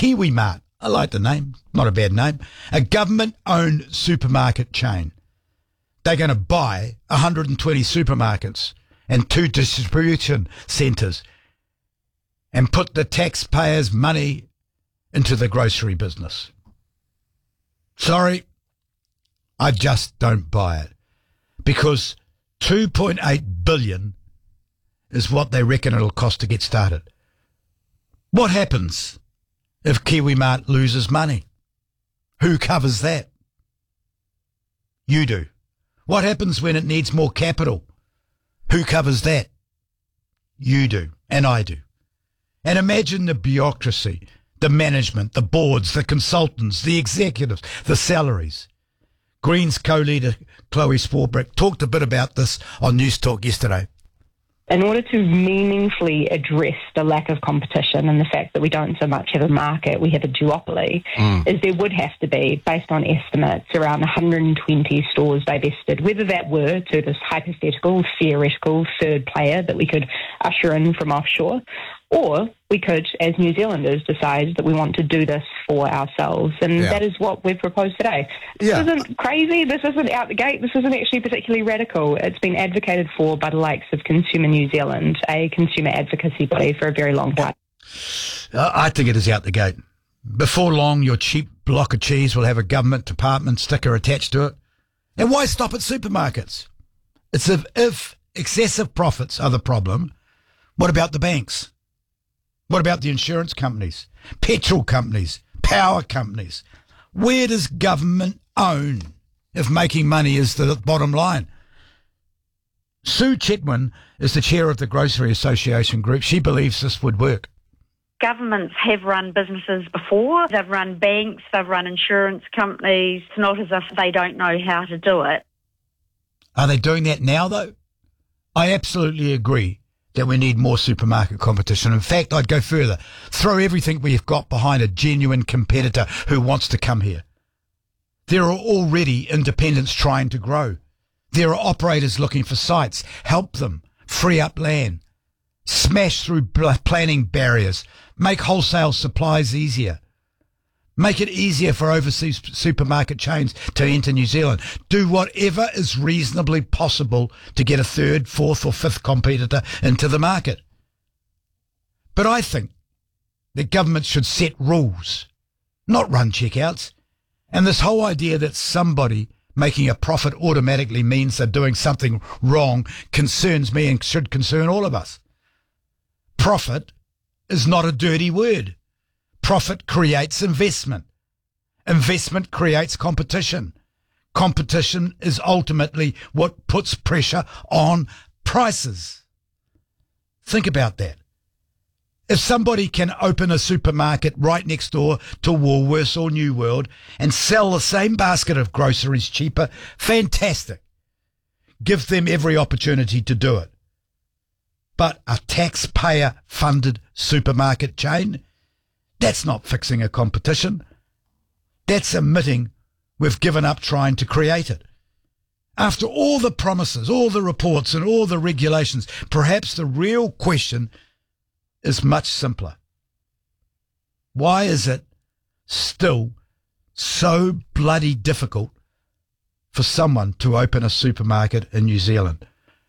Kiwimart. I like the name. Not a bad name. A government-owned supermarket chain. They're going to buy 120 supermarkets and 2 distribution centres and put the taxpayers' money into the grocery business. Sorry, I just don't buy it. Because 2.8 billion is what they reckon it'll cost to get started. What happens if Kiwimart loses money? Who covers that? You do. What happens when it needs more capital? Who covers that? You do, and I do. And imagine the bureaucracy, the management, the boards, the consultants, the executives, the salaries. Greens co-leader Chloe Swarbrick talked a bit about this on News Talk yesterday. In order to meaningfully address the lack of competition and the fact that we don't so much have a market, we have a duopoly, is there would have to be, based on estimates, around 120 stores divested, whether that were to this hypothetical, theoretical third player that we could usher in from offshore, or we could, as New Zealanders, decide that we want to do this for ourselves. And that is what we've proposed today. This isn't crazy. This isn't out the gate. This isn't actually particularly radical. It's been advocated for by the likes of Consumer New Zealand, a consumer advocacy body, for a very long time. I think it is out the gate. Before long, your cheap block of cheese will have a government department sticker attached to it. And why stop at supermarkets? It's if excessive profits are the problem, what about the banks? What about the insurance companies, petrol companies, power companies? Where does government own if making money is the bottom line? Sue Chetwin is the chair of the Grocery Association Group. She believes this would work. Governments have run businesses before. They've run banks, they've run insurance companies. It's not as if they don't know how to do it. Are they doing that now, though? I absolutely agree that we need more supermarket competition. In fact, I'd go further. Throw everything we've got behind a genuine competitor who wants to come here. There are already independents trying to grow. There are operators looking for sites. Help them. Free up land. Smash through planning barriers. Make wholesale supplies easier. Make it easier for overseas supermarket chains to enter New Zealand. Do whatever is reasonably possible to get a third, fourth or fifth competitor into the market. But I think that government should set rules, not run checkouts. And this whole idea that somebody making a profit automatically means they're doing something wrong concerns me and should concern all of us. Profit is not a dirty word. Profit creates investment. Investment creates competition. Competition is ultimately what puts pressure on prices. Think about that. If somebody can open a supermarket right next door to Woolworths or New World and sell the same basket of groceries cheaper, fantastic. Give them every opportunity to do it. But a taxpayer-funded supermarket chain, that's not fixing a competition. That's admitting we've given up trying to create it. After all the promises, all the reports and all the regulations, perhaps the real question is much simpler. Why is it still so bloody difficult for someone to open a supermarket in New Zealand?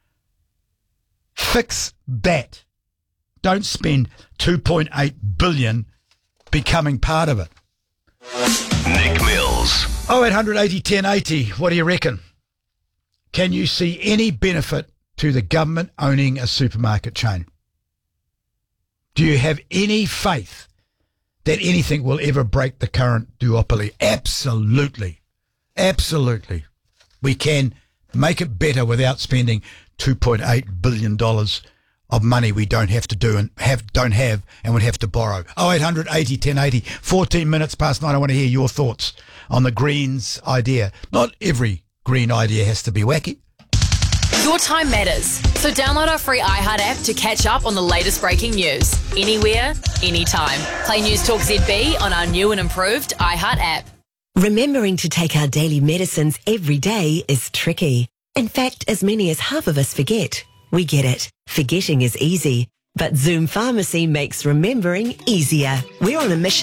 Fix that. Don't spend $2.8 billion becoming part of it. Nick Mills. 0800 80 10 80. What do you reckon? Can you see any benefit to the government owning a supermarket chain? Do you have any faith that anything will ever break the current duopoly? Absolutely. Absolutely. We can make it better without spending $2.8 billion of money we don't have to do and don't have and would have to borrow. 0800 80 10 80. 14 minutes past 9. I want to hear your thoughts on the Greens idea. Not every Green idea has to be wacky. Your time matters. So download our free iHeart app to catch up on the latest breaking news. Anywhere, anytime. Play News Talk ZB on our new and improved iHeart app. Remembering to take our daily medicines every day is tricky. In fact, as many as half of us forget. We get it. Forgetting is easy. But Zoom Pharmacy makes remembering easier. We're on a mission